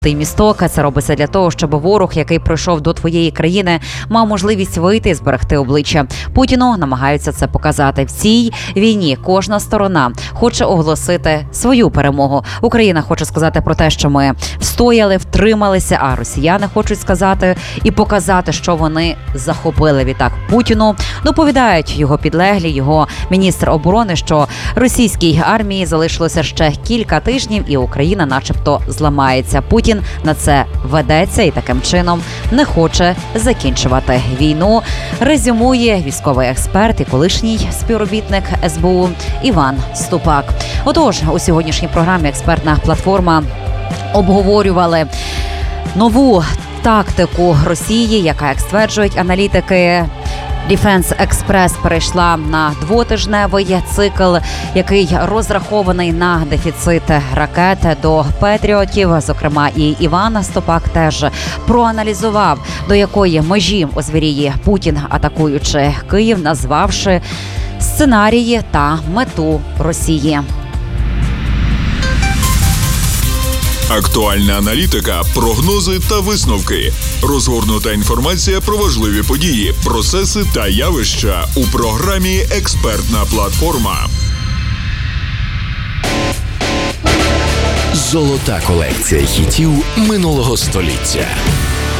місток. Це робиться для того, щоб ворог, який прийшов до твоєї країни, мав можливість вийти і зберегти обличчя. Путіну намагаються це показати. В цій війні кожна сторона хоче оголосити свою перемогу. Україна хоче сказати про те, що ми встояли, втрималися, а росіяни хочуть сказати і показати, що вони захопили. Відтак Путіну доповідають його підлеглі, його міністр оборони, що російській армії залишилося ще кілька тижнів і Україна начебто зламається. Путін на це ведеться і таким чином не хоче закінчувати війну, резюмує військовий експерт і колишній співробітник СБУ Іван Ступак. Отож, у сьогоднішній програмі «Експертна платформа» обговорювали нову тактику Росії, яка, як стверджують аналітики, Defense Express перейшла на двотижневий цикл, який розрахований на дефіцит ракет до Петріотів. Зокрема, і Іван Ступак теж проаналізував, до якої межі озвіріє Путін, атакуючи Київ, назвавши сценарії та мету Росії. Актуальна аналітика, прогнози та висновки. Розгорнута інформація про важливі події, процеси та явища у програмі «Експертна платформа». Золота колекція хітів минулого століття.